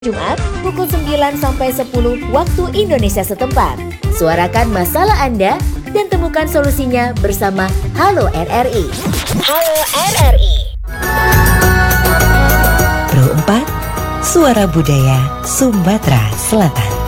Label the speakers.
Speaker 1: Jumat pukul 9 sampai 10 waktu Indonesia setempat. Suarakan masalah Anda dan temukan solusinya bersama Halo RRI. Halo RRI.
Speaker 2: Pro 4, Suara Budaya Sumatera Selatan.